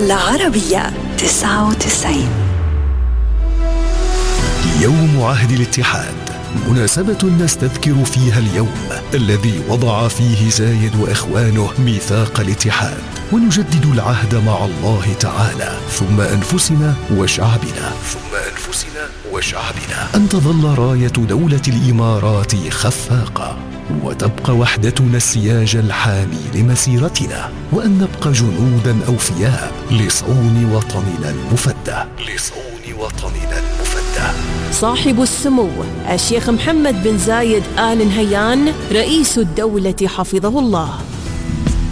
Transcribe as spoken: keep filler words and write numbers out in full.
العربية تسعة وتسعين. يوم عهد الاتحاد، مناسبة نستذكر فيها اليوم الذي وضع فيه زايد وإخوانه ميثاق الاتحاد، ونجدد العهد مع الله تعالى ثم أنفسنا وشعبنا ثم أنفسنا وشعبنا أن تظل راية دولة الإمارات خفاقة، وتبقى وحدتنا السياج الحامي لمسيرتنا، وأن نبقى جنودا أوفياء لصون وطننا المفدى لصون وطننا المفدى. صاحب السمو الشيخ محمد بن زايد آل نهيان رئيس الدولة حفظه الله.